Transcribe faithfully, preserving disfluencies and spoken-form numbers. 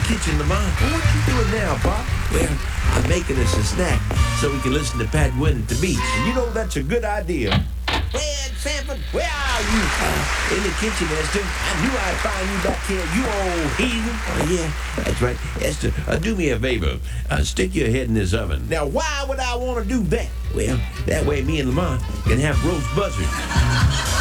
kitchen, Lamont. Well, what you doing now, Bob? Well, I'm making us a snack so we can listen to Pat Gwynn at the beach. And you know that's a good idea. Well, Sanford, where are you? Uh, in the kitchen, Esther. I knew I'd find you back here, you old heathen. Oh, yeah, that's right. Esther, uh, do me a favor. Uh, stick your head in this oven. Now, why would I want to do that? Well, that way me and Lamont can have roast buzzards.